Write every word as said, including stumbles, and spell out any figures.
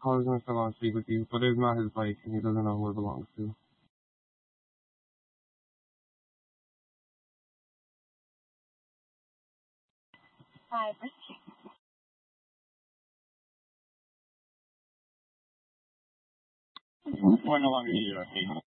How is Mister Gonna speak with you? But it's not his bike, and he doesn't know who it belongs to. Hi, we're no longer here, okay?